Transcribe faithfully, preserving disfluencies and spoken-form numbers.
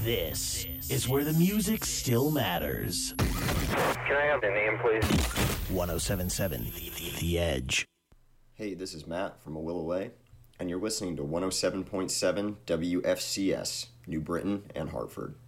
This is where the music still matters. Can I have the name, please? one oh seven point seven The Edge. Hey, this is Matt from Awilaway, and you're listening to one oh seven point seven W F C S, New Britain and Hartford.